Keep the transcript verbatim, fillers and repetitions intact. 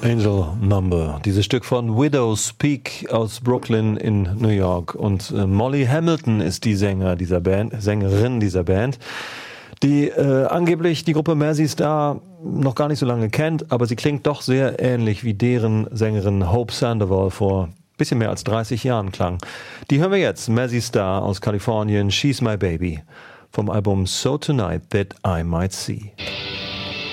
Angel Number, dieses Stück von Widow's Peak aus Brooklyn in New York. Und äh, Molly Hamilton ist die Sänger dieser Band, Sängerin dieser Band, die äh, angeblich die Gruppe Mazzy Star noch gar nicht so lange kennt, aber sie klingt doch sehr ähnlich wie deren Sängerin Hope Sandoval vor bisschen mehr als dreißig Jahren klang. Die hören wir jetzt, Mazzy Star aus Kalifornien, She's My Baby, vom Album So Tonight That I Might See.